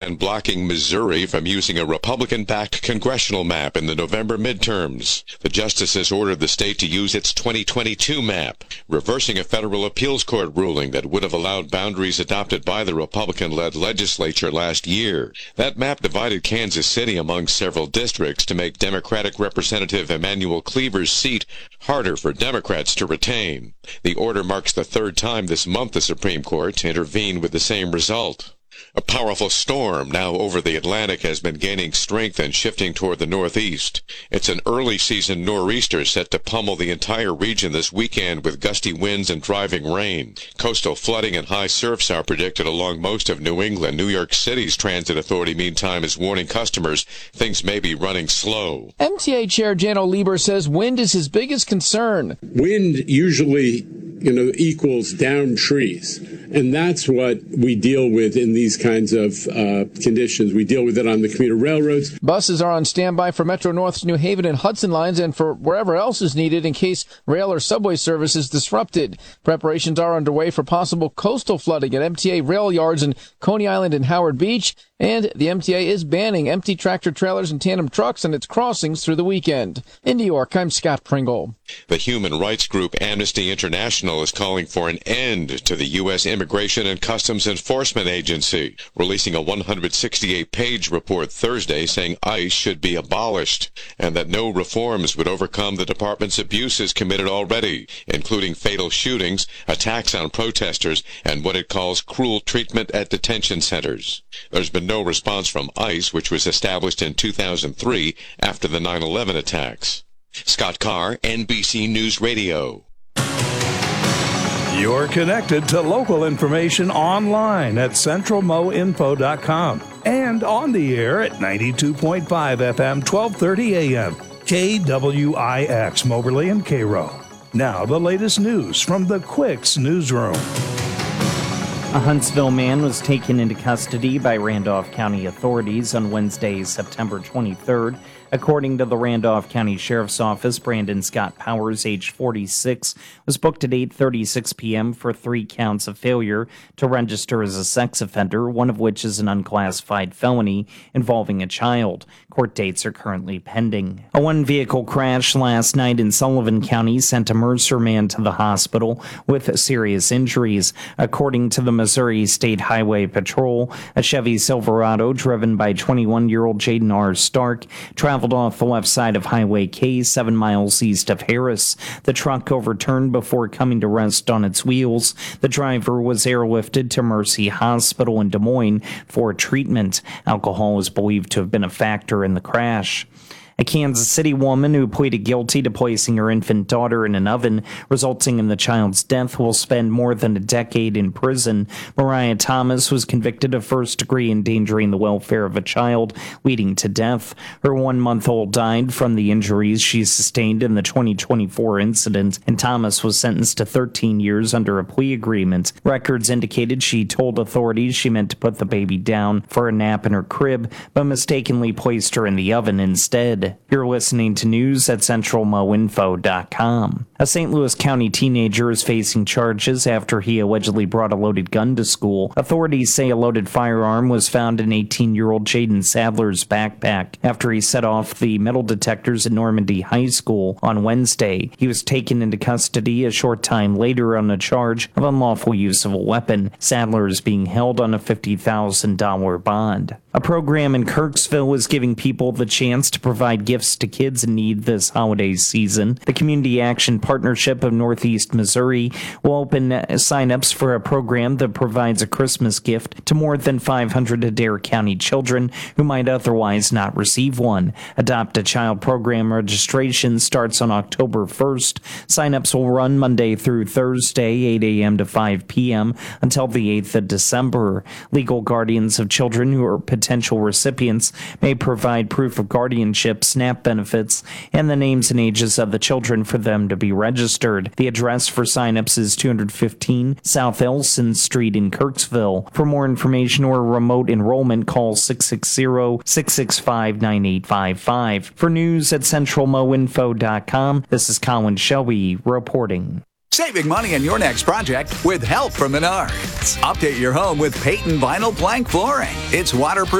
began blocking Missouri from using a Republican-backed congressional map in the November midterms. The justices ordered the state to use its 2022 map, reversing a federal appeals court ruling that would have allowed boundaries adopted by the Republican-led legislature last year. That map divided Kansas City among several districts to make Democratic Representative Emanuel Cleaver's seat harder for Democrats to retain. The order marks the third time this month the Supreme Court intervened with the same result. A powerful storm now over the Atlantic has been gaining strength and shifting toward the northeast. It's an early-season nor'easter set to pummel the entire region this weekend with gusty winds and driving rain. Coastal flooding and high surfs are predicted along most of New England. New York City's transit authority, meantime, is warning customers things may be running slow. MTA Chair Jano Lieber says wind is his biggest concern. Wind usually equals down trees. And that's what we deal with in these kinds of conditions. We deal with it on the commuter railroads. Buses are on standby for Metro North's New Haven and Hudson lines and for wherever else is needed in case rail or subway service is disrupted. Preparations are underway for possible coastal flooding at MTA rail yards in Coney Island and Howard Beach. And the MTA is banning empty tractor trailers and tandem trucks in its crossings through the weekend. In New York, I'm Scott Pringle. The human rights group Amnesty International is calling for an end to the U.S. Immigration and Customs Enforcement Agency, releasing a 168-page report Thursday saying ICE should be abolished and that no reforms would overcome the department's abuses committed already, including fatal shootings, attacks on protesters, and what it calls cruel treatment at detention centers. There's been no response from ICE, which was established in 2003 after the 9/11 attacks. Scott Carr, NBC News Radio. You're connected to local information online at centralmoinfo.com and on the air at 92.5 FM, 1230 AM, KWIX, Moberly and Cairo. Now the latest news from the Quicks Newsroom. A Huntsville man was taken into custody by Randolph County authorities on Wednesday, September 23rd. According to the Randolph County Sheriff's Office, Brandon Scott Powers, age 46, was booked at 8:36 p.m. for 3 counts of failure to register as a sex offender, one of which is an unclassified felony involving a child. Court dates are currently pending. A one-vehicle crash last night in Sullivan County sent a Mercer man to the hospital with serious injuries. According to the Missouri State Highway Patrol, a Chevy Silverado driven by 21-year-old Jaden R. Stark traveled off the left side of Highway K 7 miles east of Harris. The truck overturned before coming to rest on its wheels. The driver was airlifted to Mercy Hospital in Des Moines for treatment. Alcohol is believed to have been a factor in the crash. A Kansas City woman who pleaded guilty to placing her infant daughter in an oven, resulting in the child's death, will spend more than a decade in prison. Mariah Thomas was convicted of first-degree endangering the welfare of a child, leading to death. Her 1-month-old died from the injuries she sustained in the 2024 incident, and Thomas was sentenced to 13 years under a plea agreement. Records indicated she told authorities she meant to put the baby down for a nap in her crib, but mistakenly placed her in the oven instead. You're listening to news at centralmoinfo.com. A St. Louis County teenager is facing charges after he allegedly brought a loaded gun to school. Authorities say a loaded firearm was found in 18-year-old Jaden Sadler's backpack after he set off the metal detectors at Normandy High School on Wednesday. He was taken into custody a short time later on a charge of unlawful use of a weapon. Sadler is being held on a $50,000 bond. A program in Kirksville is giving people the chance to provide gifts to kids in need this holiday season. The Community Action Partnership of Northeast Missouri will open sign-ups for a program that provides a Christmas gift to more than 500 Adair County children who might otherwise not receive one. Adopt a Child program registration starts on October 1st. Sign-ups will run Monday through Thursday, 8 a.m. to 5 p.m. until the 8th of December. Legal guardians of children who are potential recipients may provide proof of guardianship, SNAP benefits, and the names and ages of the children for them to be registered. The address for sign-ups is 215 South Elson Street in Kirksville. For more information or remote enrollment, call 660-665-9855. For news at centralmoinfo.com, this is Colin Shelby reporting. Saving money on your next project with help from Menards. Update your home with Peyton Vinyl Plank Flooring. It's waterproof